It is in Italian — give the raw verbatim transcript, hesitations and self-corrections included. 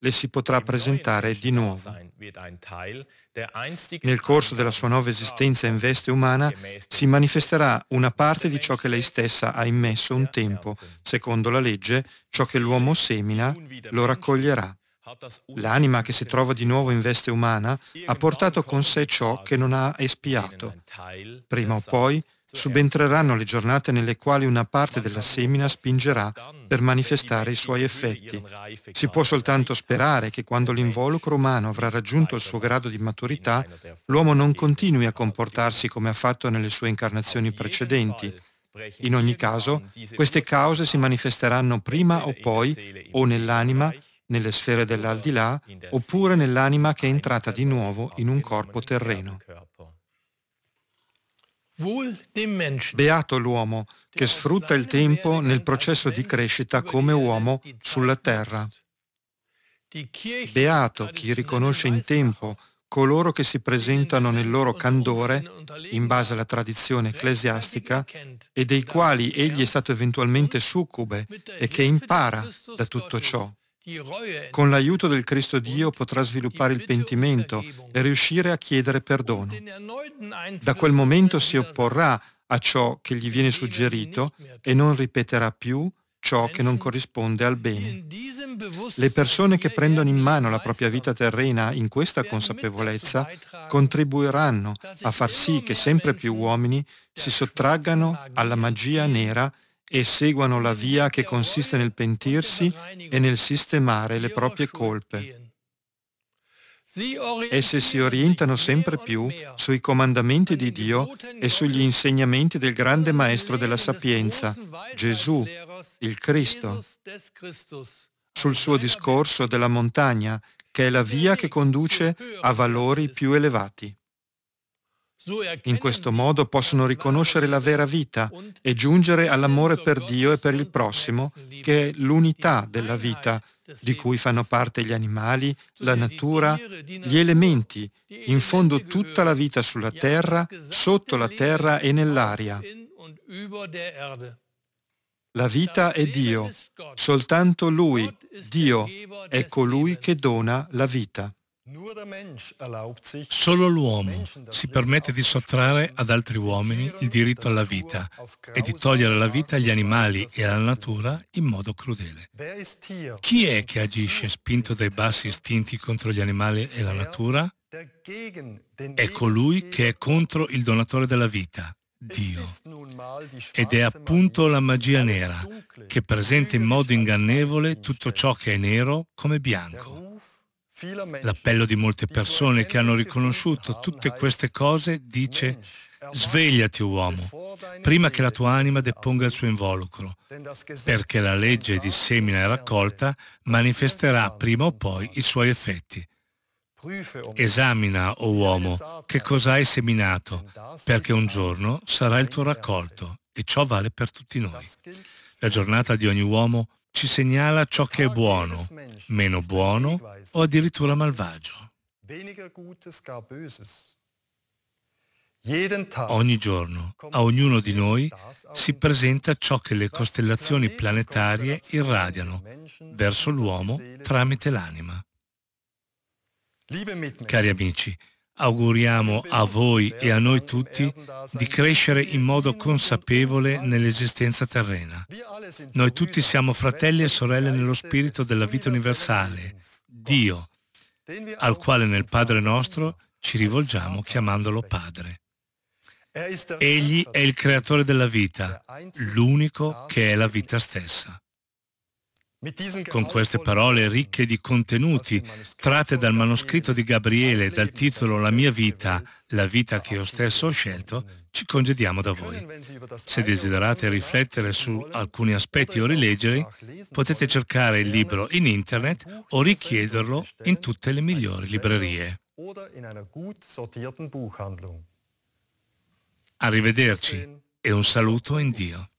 le si potrà presentare di nuovo. Nel corso della sua nuova esistenza in veste umana si manifesterà una parte di ciò che lei stessa ha immesso un tempo. Secondo la legge, ciò che l'uomo semina lo raccoglierà. L'anima che si trova di nuovo in veste umana ha portato con sé ciò che non ha espiato. Prima o poi subentreranno le giornate nelle quali una parte della semina spingerà per manifestare i suoi effetti. Si può soltanto sperare che quando l'involucro umano avrà raggiunto il suo grado di maturità, l'uomo non continui a comportarsi come ha fatto nelle sue incarnazioni precedenti. In ogni caso, queste cause si manifesteranno prima o poi o nell'anima, nelle sfere dell'aldilà, oppure nell'anima che è entrata di nuovo in un corpo terreno. Beato l'uomo che sfrutta il tempo nel processo di crescita come uomo sulla terra. Beato chi riconosce in tempo coloro che si presentano nel loro candore, in base alla tradizione ecclesiastica, e dei quali egli è stato eventualmente succube e che impara da tutto ciò. Con l'aiuto del Cristo Dio potrà sviluppare il pentimento e riuscire a chiedere perdono. Da quel momento si opporrà a ciò che gli viene suggerito e non ripeterà più ciò che non corrisponde al bene. Le persone che prendono in mano la propria vita terrena in questa consapevolezza contribuiranno a far sì che sempre più uomini si sottraggano alla magia nera e seguano la via che consiste nel pentirsi e nel sistemare le proprie colpe. Esse si orientano sempre più sui comandamenti di Dio e sugli insegnamenti del grande Maestro della sapienza, Gesù, il Cristo, sul suo discorso della montagna, che è la via che conduce a valori più elevati. In questo modo possono riconoscere la vera vita e giungere all'amore per Dio e per il prossimo, che è l'unità della vita, di cui fanno parte gli animali, la natura, gli elementi, in fondo tutta la vita sulla terra, sotto la terra e nell'aria. La vita è Dio, soltanto Lui, Dio, è colui che dona la vita. Solo l'uomo si permette di sottrarre ad altri uomini il diritto alla vita e di togliere la vita agli animali e alla natura in modo crudele. Chi è che agisce spinto dai bassi istinti contro gli animali e la natura? È colui che è contro il donatore della vita, Dio. Ed è appunto la magia nera, che presenta in modo ingannevole tutto ciò che è nero come bianco. L'appello di molte persone che hanno riconosciuto tutte queste cose dice: svegliati uomo, prima che la tua anima deponga il suo involucro, perché la legge di semina e raccolta manifesterà prima o poi i suoi effetti. Esamina, o uomo, che cosa hai seminato, perché un giorno sarà il tuo raccolto, e ciò vale per tutti noi. La giornata di ogni uomo ci segnala ciò che è buono, meno buono o addirittura malvagio. Ogni giorno, a ognuno di noi, si presenta ciò che le costellazioni planetarie irradiano verso l'uomo tramite l'anima. Cari amici, auguriamo a voi e a noi tutti di crescere in modo consapevole nell'esistenza terrena. Noi tutti siamo fratelli e sorelle nello spirito della vita universale, Dio, al quale nel Padre nostro ci rivolgiamo chiamandolo Padre. Egli è il creatore della vita, l'unico che è la vita stessa. Con queste parole ricche di contenuti, tratte dal manoscritto di Gabriele dal titolo La mia vita, la vita che io stesso ho scelto, ci congediamo da voi. Se desiderate riflettere su alcuni aspetti o rileggerli, potete cercare il libro in internet o richiederlo in tutte le migliori librerie. Arrivederci e un saluto in Dio.